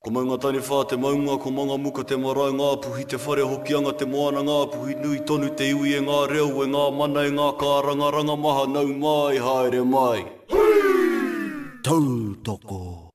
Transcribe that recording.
Ko mai ngā tani whā te maunga, ko manga muka te marae ngā puhi, te whare hokianga te moana ngā puhi, nui tonu te iwi e ngā reo, e ngā mana e ngā kāranga, ranga maha nau mai, haere mai. Tautoko.